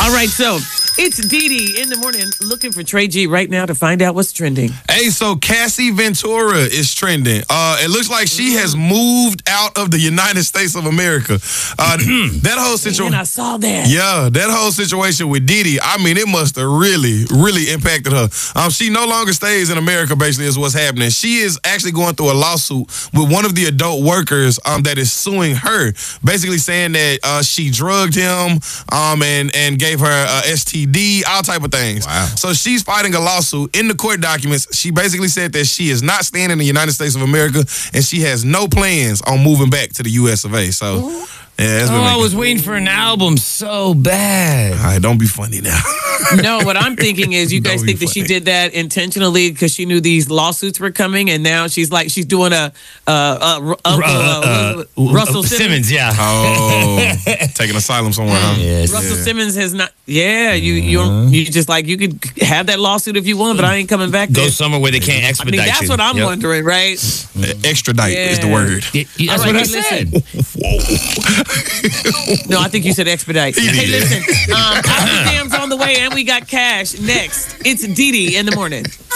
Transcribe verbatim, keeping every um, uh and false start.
All right, so it's Dee Dee in the morning looking for Trey G right now to find out what's trending. Hey, so Cassie Ventura is trending. Uh, it looks like she has moved out of the United States of America. Uh, that whole situation. I saw that. Yeah, that whole situation with Dee Dee, I mean, it must have really, really impacted her. Um, she no longer stays in America, basically, is what's happening. She is actually going through a lawsuit with one of the adult workers um, that is suing her, basically saying that uh, she drugged him um, and, and gave her uh, S T D, all type of things. Wow. So she's fighting a lawsuit. In the court documents, she basically said that she is not staying in the United States of America and she has no plans on moving back to the U S of A. So, yeah, that's Oh, been I making- was waiting for an album so bad. All right, don't be funny now. No, what I'm thinking is you guys Don't be think that she funny. did that intentionally because she knew these lawsuits were coming, and now she's like she's doing a uh, uh, Ru- Uncle, uh, Uh, uh, Russell uh, Simmons. yeah. Oh, taking asylum somewhere, huh? Yes. Russell Yeah. Simmons has not. Yeah, you you you just like you could have that lawsuit if you want, but I ain't coming back. Go there. somewhere where they can't I expedite mean, that's you. what I'm Yep. wondering, right? Extradite is the Yeah. word. Y- y- That's All right, what I hey, said. listen. No, I think you said expedite. He Hey, did. listen. Um, Alpha Jam's on the way, and we got cash next. It's Dee Dee in the morning.